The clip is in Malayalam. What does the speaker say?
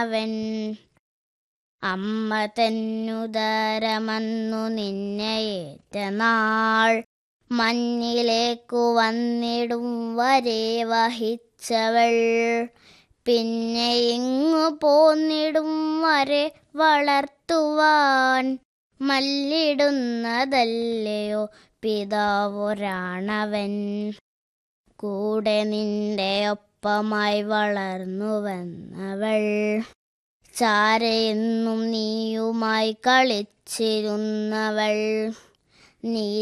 ഒരാണവൻ. അമ്മ തന്നുദരമന്നു നിന്നെയേറ്റ നാൾ മഞ്ഞിലേക്കു വന്നിടും വരെ വഹിച്ചവൾ. പിന്നെ ഇങ്ങു പോന്നിടും വരെ വളർത്തുവാൻ മല്ലിടുന്നതല്ലയോ പിതാവൊരാണവൻ. കൂടെ നിന്റെ ഒപ്പമായി വളർന്നു വന്നവൾ. ചാരെയെന്നും നീയുമായി കളിച്ചിരുന്നവൾ. നീ